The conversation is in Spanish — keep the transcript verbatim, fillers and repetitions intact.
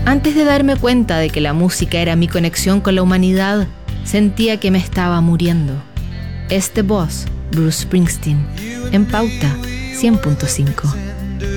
Antes de darme cuenta de que la música era mi conexión con la humanidad, sentía que me estaba muriendo. Este voz, Bruce Springsteen, en Pauta cien punto cinco.